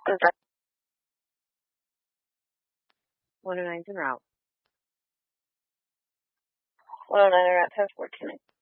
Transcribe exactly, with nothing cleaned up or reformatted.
one oh nine's en route. one oh nine en route, test fourteen.